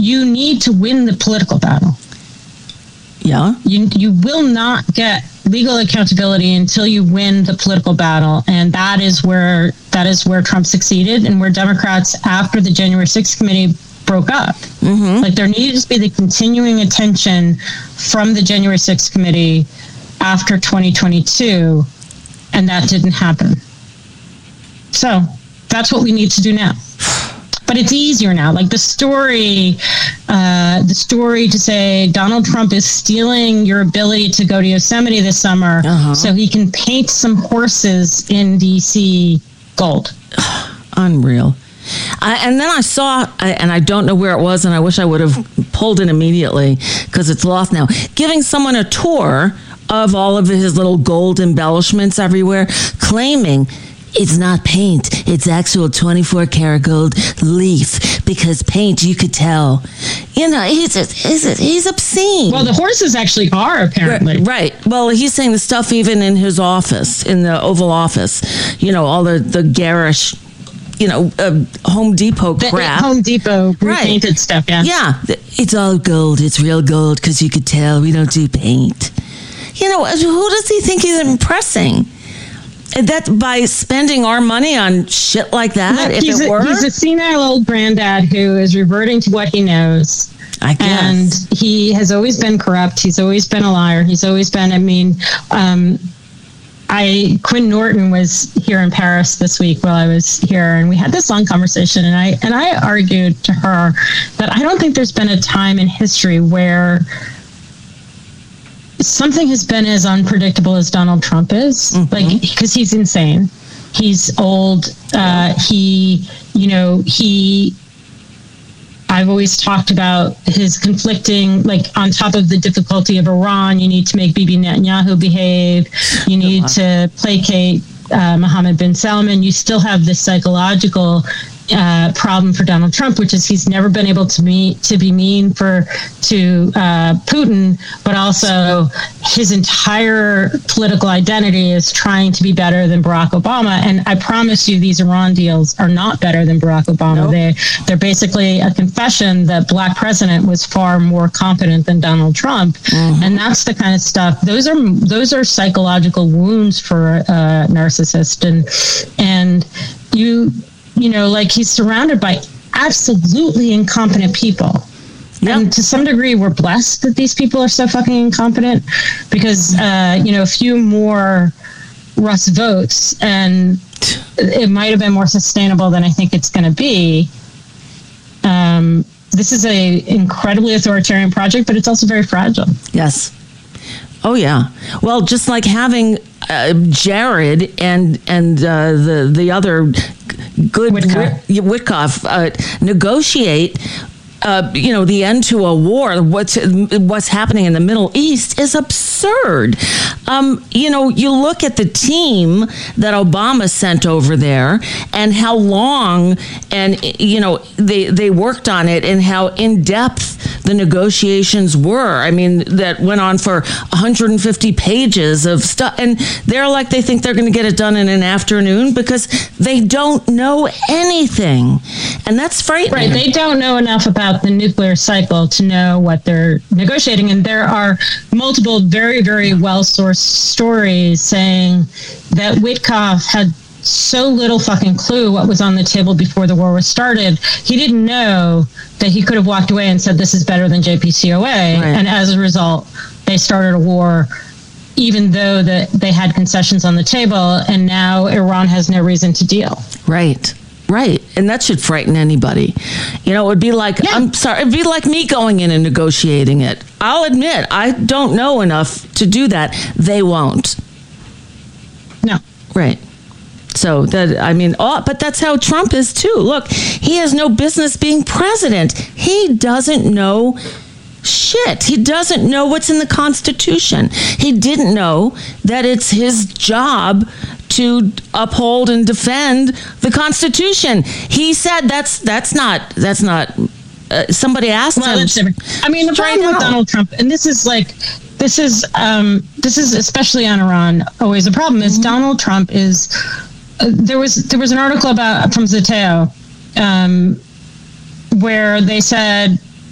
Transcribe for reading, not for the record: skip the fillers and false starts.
you need to win the political battle. Yeah. You will not get legal accountability until you win the political battle. And that is where Trump succeeded, and where Democrats, after the January 6th committee broke up, like there needed to be the continuing attention from the January 6th committee after 2022, and that didn't happen. So that's what we need to do now. But it's easier now. Like the story to say Donald Trump is stealing your ability to go to Yosemite this summer so he can paint some horses in DC gold. Unreal. And then I saw, and I don't know where it was, and I wish I would have pulled it immediately because it's lost now, giving someone a tour of all of his little gold embellishments everywhere, claiming it's not paint, it's actual 24 karat gold leaf, because paint, you could tell. You know, he's obscene. Well, the horses actually are, apparently. Right. Well, he's saying the stuff even in his office, in the Oval Office, you know, all the garish, you know, Home Depot crap. Home Depot repainted stuff, yeah. Yeah. It's all gold. It's real gold because you could tell we don't do paint. You know, who does he think he's impressing? That by spending our money on shit like that, he's a senile old granddad who is reverting to what he knows. I guess. And he has always been corrupt. He's always been a liar. He's always been, Quinn Norton was here in Paris this week while I was here, and we had this long conversation, and I argued to her that I don't think there's been a time in history where something has been as unpredictable as Donald Trump is, like, because he's insane. He's old. I've always talked about his conflicting, like, on top of the difficulty of Iran, you need to make Bibi Netanyahu behave. You need to placate Mohammed bin Salman. You still have this psychological problem for Donald Trump, which is he's never been able to be mean to Putin, but also his entire political identity is trying to be better than Barack Obama. And I promise you, these Iran deals are not better than Barack Obama. Nope. They're basically a confession that black president was far more competent than Donald Trump. And that's the kind of stuff. Those are psychological wounds for a narcissist, and you know, like, he's surrounded by absolutely incompetent people. Yep. And to some degree, we're blessed that these people are so fucking incompetent, because, a few more Russ votes, and it might have been more sustainable than I think it's going to be. This is a incredibly authoritarian project, but it's also very fragile. Yes. Oh, yeah. Well, just like having Jared and the other good Witkoff negotiate the end to a war. What's happening in the Middle East is absurd. You look at the team that Obama sent over there and how long and they worked on it and how in depth the negotiations were. I mean, that went on for 150 pages of stuff, and they think they're going to get it done in an afternoon because they don't know anything, and that's frightening. Right, they don't know enough about the nuclear cycle to know what they're negotiating, and there are multiple very, very well-sourced stories saying that Witkoff had so little fucking clue what was on the table before the war was started. He didn't know that he could have walked away and said, this is better than JPCOA. Right. And as a result, they started a war, even though they had concessions on the table. And now Iran has no reason to deal. Right. And that should frighten anybody. It would be like, it'd be like me going in and negotiating it. I'll admit, I don't know enough to do that. They won't. No. Right. So but that's how Trump is too. Look, he has no business being president. He doesn't know shit. He doesn't know what's in the Constitution. He didn't know that it's his job to uphold and defend the Constitution. He said that's not. Somebody asked him. That's different. I mean, the problem with Donald Trump, and this is especially on Iran always a problem, is Donald Trump is. There was an article from Zeteo where they said